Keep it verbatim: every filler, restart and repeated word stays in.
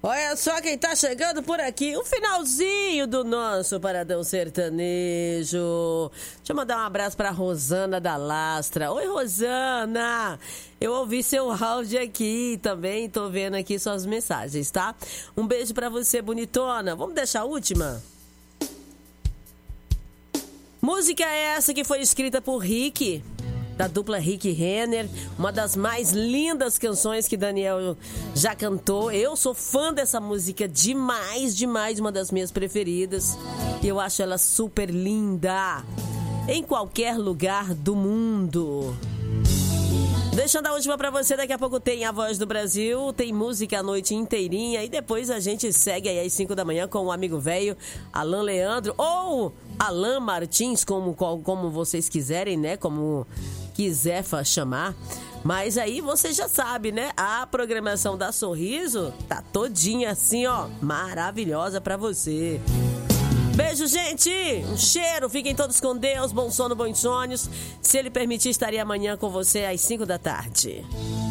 Olha só quem tá chegando por aqui, o finalzinho do nosso Paradão Sertanejo. Deixa eu mandar um abraço pra Rosana da Lastra. Oi, Rosana! Eu ouvi seu áudio aqui também, tô vendo aqui suas mensagens, tá? Um beijo pra você, bonitona. Vamos deixar a última? Música é essa que foi escrita por Rick, da dupla Rick Renner, uma das mais lindas canções que Daniel já cantou. Eu sou fã dessa música demais, demais, uma das minhas preferidas. E eu acho ela super linda, em qualquer lugar do mundo. Deixando a última pra você, daqui a pouco tem A Voz do Brasil, tem música a noite inteirinha e depois a gente segue aí às cinco da manhã com o amigo velho Alan Leandro, ou Alan Martins, como, como vocês quiserem, né? Como quiser chamar. Mas aí você já sabe, né? A programação da Sorriso tá todinha assim, ó, maravilhosa pra você. Beijo, gente! Um cheiro! Fiquem todos com Deus. Bom sono, bons sonhos. Se Ele permitir, estarei amanhã com você às cinco da tarde.